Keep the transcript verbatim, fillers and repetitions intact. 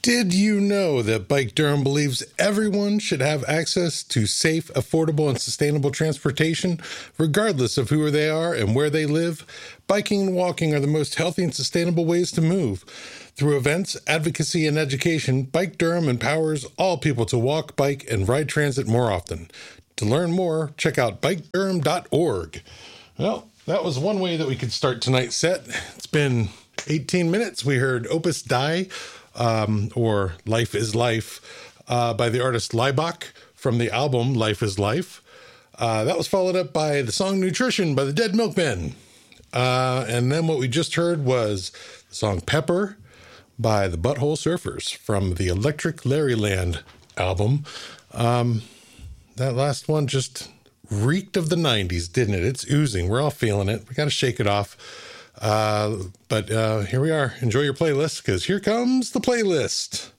Did you know that Bike Durham believes everyone should have access to safe, affordable, and sustainable transportation, regardless of who they are and where they live? Biking and walking are the most healthy and sustainable ways to move. Through events, advocacy, and education, Bike Durham empowers all people to walk, bike, and ride transit more often. To learn more, check out bike durham dot org. Well, that was one way that we could start tonight's set. It's been eighteen minutes. We heard Opus Dei, um, or Life is Life, uh, by the artist Laibach from the album Life is Life. Uh, that was followed up by the song Nutrition by the Dead Milkmen. Uh, and then what we just heard was the song Pepper by the Butthole Surfers from the Electric Larryland album. Um, that last one just reeked of the nineties, didn't it? It's oozing. We're all feeling it. We got to shake it off. Uh, but uh, here we are. Enjoy your playlist, because here comes the playlist.